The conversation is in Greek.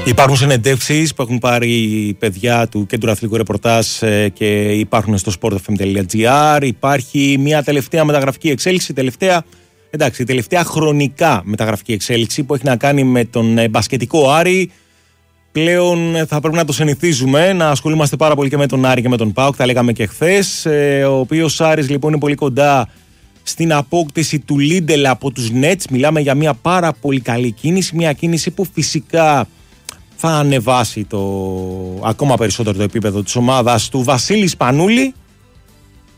Υπάρχουν συνεντεύξεις που έχουν πάρει οι παιδιά του Κέντρου Αθλητικού Ρεπορτάζ και υπάρχουν στο sportfm.gr. Υπάρχει μια τελευταία μεταγραφική εξέλιξη, η τελευταία χρονικά μεταγραφική εξέλιξη που έχει να κάνει με τον μπασκετικό Άρη. Πλέον θα πρέπει να το συνηθίζουμε, να ασχολούμαστε πάρα πολύ και με τον Άρη και με τον ΠΑΟΚ, τα λέγαμε και χθες. Ο οποίος Άρης λοιπόν είναι πολύ κοντά στην απόκτηση του Λίντελ από τους Nets. Μιλάμε για μια πάρα πολύ καλή κίνηση, μια κίνηση που φυσικά θα ανεβάσει ακόμα περισσότερο το επίπεδο της ομάδας του Βασίλη Σπανούλη.